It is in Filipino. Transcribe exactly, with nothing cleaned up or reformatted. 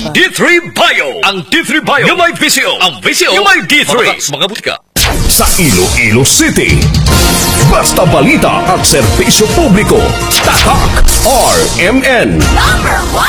D three Bio. Ang D three Bio yung may visyo. Ang visyo yung may D three. Mga, mga butika. Sa Iloilo City, basta balita at serbisyo publiko, tatak R M N. Number one.